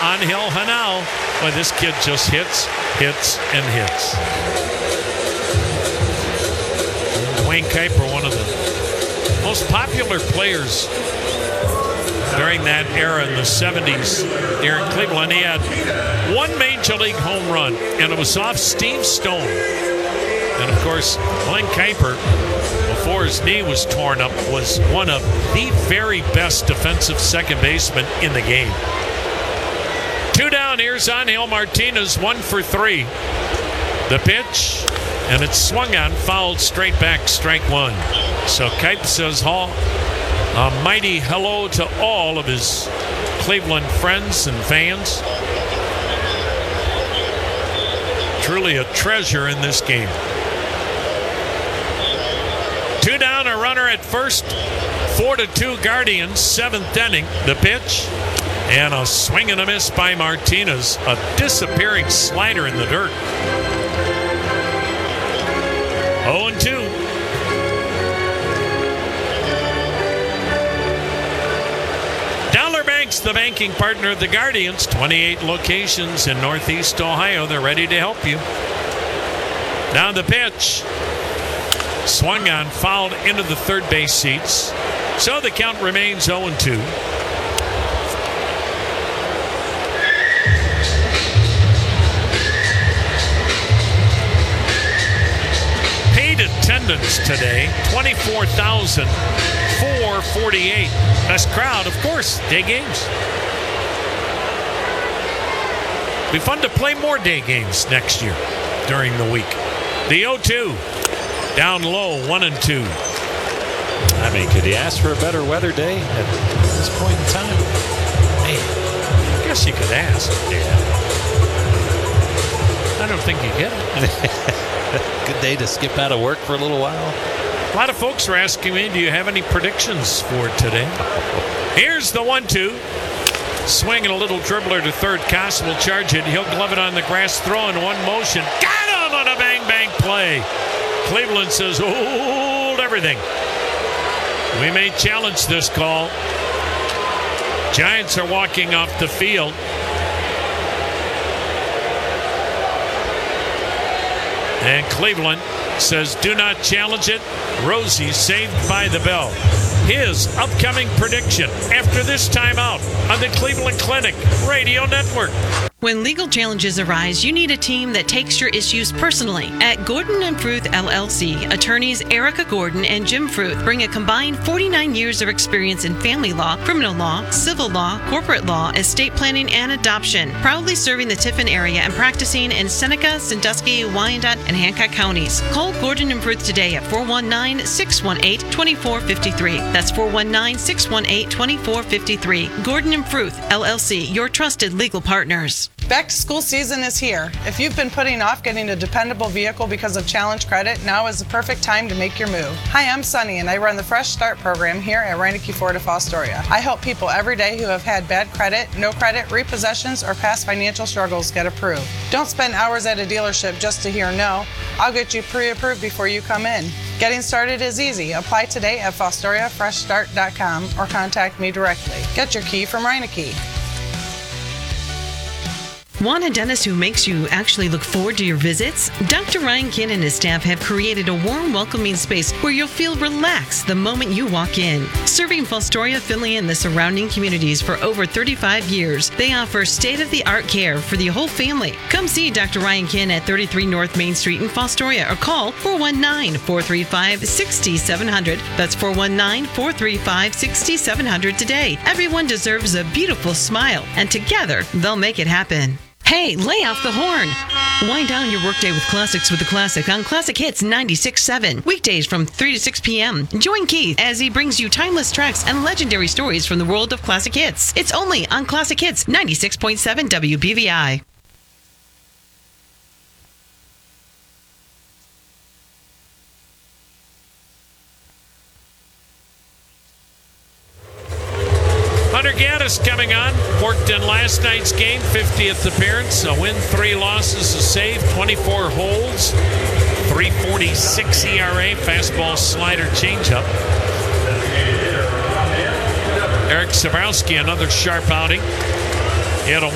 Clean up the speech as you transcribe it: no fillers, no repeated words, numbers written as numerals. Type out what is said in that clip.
Angel Hanau. Well, this kid just hits, and hits. Wayne Kuiper, one of the most popular players during that era in the 70s here in Cleveland. He had one Major League home run, and it was off Steve Stone. And, of course, Wayne Kuiper, before his knee was torn up, was one of the very best defensive second basemen in the game. 2 down. Here's Angel Martinez, 1 for 3. The pitch, and it's swung on, fouled straight back, strike 1. So Kuiper says a mighty hello to all of his Cleveland friends and fans. Truly a treasure in this game. 2 down, a runner at first. 4-2 Guardians, 7th inning. The pitch, and a swing and a miss by Martinez. A disappearing slider in the dirt. 0-2. Dollar Bank's the banking partner of the Guardians. 28 locations in Northeast Ohio. They're ready to help you. Now the pitch. Swung on, fouled into the third base seats. So the count remains 0-2. Paid attendance today, 24,448. Best crowd, of course, day games. Be fun to play more day games next year during the week. The 0-2. Down low, 1-2. I mean, could he ask for a better weather day at this point in time? Man, I guess you could ask. Yeah. I don't think you get it. Good day to skip out of work for a little while. A lot of folks are asking me, do you have any predictions for today? Here's the 1-2. Swinging a little dribbler to third. Koss will charge it. He'll glove it on the grass, throw in one motion. Got him on a bang-bang play. Cleveland says, hold everything. We may challenge this call. Giants are walking off the field. And Cleveland says, do not challenge it. Rosie saved by the bell. His upcoming prediction after this timeout on the Cleveland Clinic Radio Network. When legal challenges arise, you need a team that takes your issues personally. At Gordon & Fruth LLC, attorneys Erica Gordon and Jim Fruth bring a combined 49 years of experience in family law, criminal law, civil law, corporate law, estate planning, and adoption. Proudly serving the Tiffin area and practicing in Seneca, Sandusky, Wyandotte, and Hancock counties. Call Gordon & Fruth today at 419-618-2453. That's 419-618-2453. Gordon & Fruth LLC, your trusted legal partners. Back to school season is here. If you've been putting off getting a dependable vehicle because of challenge credit, now is the perfect time to make your move. Hi, I'm Sunny and I run the Fresh Start program here at Reineke Ford of Fostoria. I help people every day who have had bad credit, no credit, repossessions, or past financial struggles get approved. Don't spend hours at a dealership just to hear no. I'll get you pre-approved before you come in. Getting started is easy. Apply today at FostoriaFreshStart.com or contact me directly. Get your key from Reineke. Want a dentist who makes you actually look forward to your visits? Dr. Ryan Kinn and his staff have created a warm, welcoming space where you'll feel relaxed the moment you walk in. Serving Fostoria, Findlay, and the surrounding communities for over 35 years, they offer state-of-the-art care for the whole family. Come see Dr. Ryan Kinn at 33 North Main Street in Fostoria or call 419-435-6700. That's 419-435-6700 today. Everyone deserves a beautiful smile, and together they'll make it happen. Hey, lay off the horn. Wind down your workday with classics with the Classic on Classic Hits 96.7. Weekdays from 3 to 6 p.m. Join Keith as he brings you timeless tracks and legendary stories from the world of classic hits. It's only on Classic Hits 96.7 WBVI. Hunter Gaddis coming on. Worked in last night's game, 50th appearance. A win, 3 losses, a save, 24 holds, 3.46 ERA, fastball, slider, changeup. Eric Sabrowski, another sharp outing. He had a